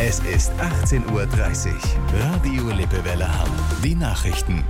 Es ist 18:30 Uhr. Radio Lippewelle Hamm. Die Nachrichten.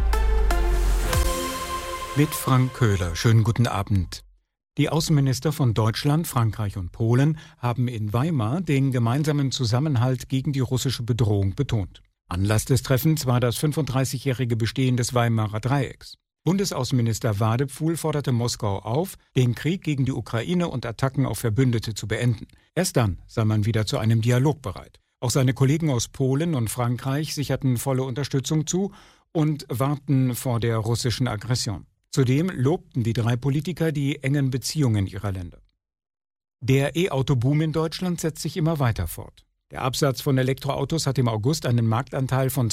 Mit Frank Köhler. Schönen guten Abend. Die Außenminister von Deutschland, Frankreich und Polen haben in Weimar den gemeinsamen Zusammenhalt gegen die russische Bedrohung betont. Anlass des Treffens war das 35-jährige Bestehen des Weimarer Dreiecks. Bundesaußenminister Wadepfuhl forderte Moskau auf, den Krieg gegen die Ukraine und Attacken auf Verbündete zu beenden. Erst dann sei man wieder zu einem Dialog bereit. Auch seine Kollegen aus Polen und Frankreich sicherten volle Unterstützung zu und warnten vor der russischen Aggression. Zudem lobten die drei Politiker die engen Beziehungen ihrer Länder. Der E-Auto-Boom in Deutschland setzt sich immer weiter fort. Der Absatz von Elektroautos hat im August einen Marktanteil von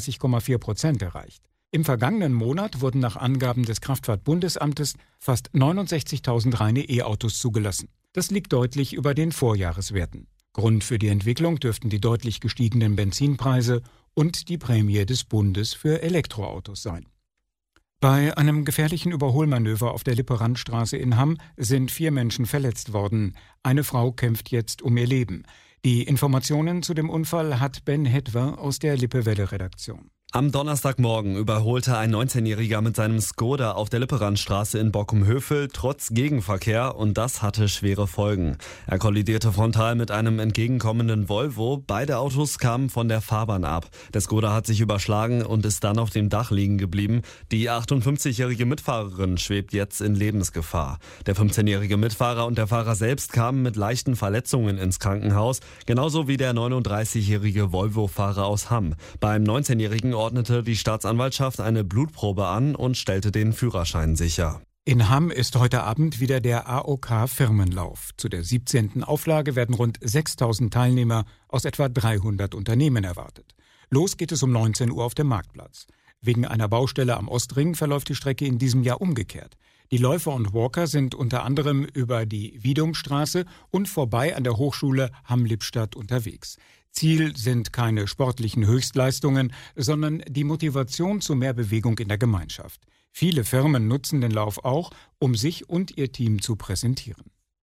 32,4% erreicht. Im vergangenen Monat wurden nach Angaben des Kraftfahrtbundesamtes fast 69.000 reine E-Autos zugelassen. Das liegt deutlich über den Vorjahreswerten. Grund für die Entwicklung dürften die deutlich gestiegenen Benzinpreise und die Prämie des Bundes für Elektroautos sein. Bei einem gefährlichen Überholmanöver auf der Lippe-Randstraße in Hamm sind 4 Menschen verletzt worden. Eine Frau kämpft jetzt um ihr Leben. Die Informationen zu dem Unfall hat Ben Hetwer aus der Lippewelle-Redaktion. Am Donnerstagmorgen überholte ein 19-Jähriger mit seinem Skoda auf der Lippe-Randstraße in Bockum-Hövel trotz Gegenverkehr und das hatte schwere Folgen. Er kollidierte frontal mit einem entgegenkommenden Volvo. Beide Autos kamen von der Fahrbahn ab. Der Skoda hat sich überschlagen und ist dann auf dem Dach liegen geblieben. Die 58-jährige Mitfahrerin schwebt jetzt in Lebensgefahr. Der 15-jährige Mitfahrer und der Fahrer selbst kamen mit leichten Verletzungen ins Krankenhaus, genauso wie der 39-jährige Volvo-Fahrer aus Hamm. Beim 19-jährigen ordnete die Staatsanwaltschaft eine Blutprobe an und stellte den Führerschein sicher. In Hamm ist heute Abend wieder der AOK-Firmenlauf. Zu der 17. Auflage werden rund 6.000 Teilnehmer aus etwa 300 Unternehmen erwartet. Los geht es um 19 Uhr auf dem Marktplatz. Wegen einer Baustelle am Ostring verläuft die Strecke in diesem Jahr umgekehrt. Die Läufer und Walker sind unter anderem über die Wiedumstraße und vorbei an der Hochschule Hamm-Lippstadt unterwegs. Ziel sind keine sportlichen Höchstleistungen, sondern die Motivation zu mehr Bewegung in der Gemeinschaft. Viele Firmen nutzen den Lauf auch, um sich und ihr Team zu präsentieren.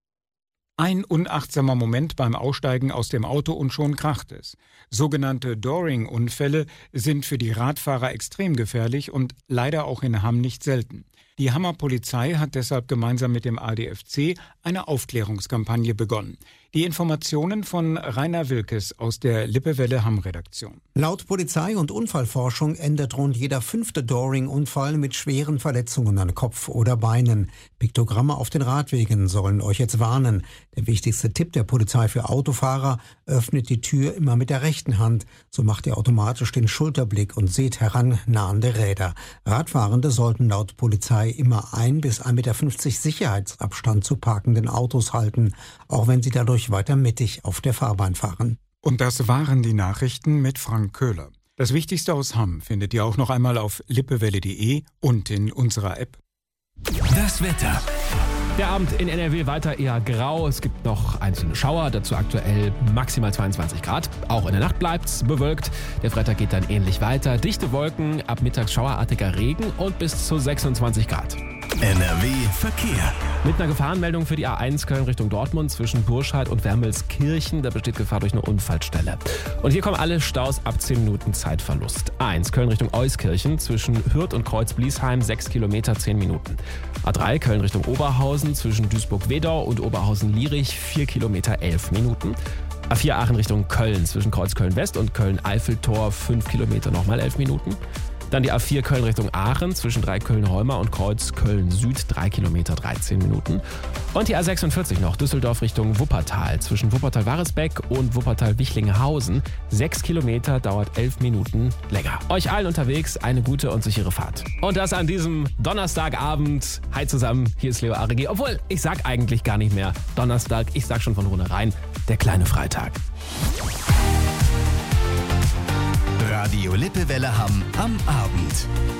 Ein unachtsamer Moment beim Aussteigen aus dem Auto und schon kracht es. Sogenannte Dooring-Unfälle sind für die Radfahrer extrem gefährlich und leider auch in Hamm nicht selten. Die Hammer Polizei hat deshalb gemeinsam mit dem ADFC eine Aufklärungskampagne begonnen. Die Informationen von Rainer Wilkes aus der Lippewelle Hamm-Redaktion. Laut Polizei und Unfallforschung endet rund jeder 5. Dooring-Unfall mit schweren Verletzungen an Kopf oder Beinen. Piktogramme auf den Radwegen sollen euch jetzt warnen. Der wichtigste Tipp der Polizei für Autofahrer: öffnet die Tür immer mit der rechten Hand. So macht ihr automatisch den Schulterblick und seht herannahende Räder. Radfahrende sollten laut Polizei immer 1 bis 1,50 Meter Sicherheitsabstand zu parkenden Autos halten, auch wenn sie dadurch weiter mittig auf der Fahrbahn fahren. Und das waren die Nachrichten mit Frank Köhler. Das Wichtigste aus Hamm findet ihr auch noch einmal auf lippewelle.de und in unserer App. Das Wetter. Der Abend in NRW weiter eher grau. Es gibt noch einzelne Schauer, dazu aktuell maximal 22 Grad. Auch in der Nacht bleibt's bewölkt. Der Freitag geht dann ähnlich weiter. Dichte Wolken, ab mittags schauerartiger Regen und bis zu 26 Grad. NRW Verkehr. Mit einer Gefahrenmeldung für die A1 Köln Richtung Dortmund zwischen Burscheid und Wermelskirchen. Da besteht Gefahr durch eine Unfallstelle. Und hier kommen alle Staus ab 10 Minuten Zeitverlust. A1 Köln Richtung Euskirchen zwischen Hürth und Kreuz-Bliesheim 6 Kilometer 10 Minuten. A3 Köln Richtung Oberhausen zwischen Duisburg-Wedau und Oberhausen-Lierich 4 Kilometer 11 Minuten. A4 Aachen Richtung Köln zwischen Kreuz Köln-West und Köln-Eiffeltor 5 Kilometer nochmal 11 Minuten. Dann die A4 Köln Richtung Aachen zwischen Dreiköln-Holmer und Kreuz Köln-Süd 3 Kilometer 13 Minuten. Und die A46 noch Düsseldorf Richtung Wuppertal zwischen Wuppertal-Waresbeck und Wuppertal-Wichlinghausen 6 Kilometer, dauert 11 Minuten länger. Euch allen unterwegs eine gute und sichere Fahrt. Und das an diesem Donnerstagabend. Hi zusammen, hier ist Leo Aregi. Obwohl, ich sag eigentlich gar nicht mehr Donnerstag, ich sag schon von vornherein, der kleine Freitag. Radio Lippewelle Hamm am Abend.